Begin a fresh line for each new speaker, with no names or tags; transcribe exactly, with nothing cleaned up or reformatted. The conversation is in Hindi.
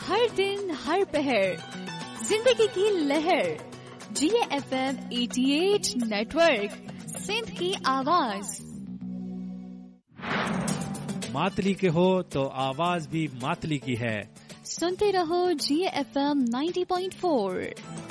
हर दिन हर पहर जिंदगी की लहर। जी एफ एम अठासी नेटवर्क, सिंध की आवाज।
मातली के हो तो आवाज भी मातली की है।
सुनते रहो जी एफ एम नब्बे पॉइंट चार।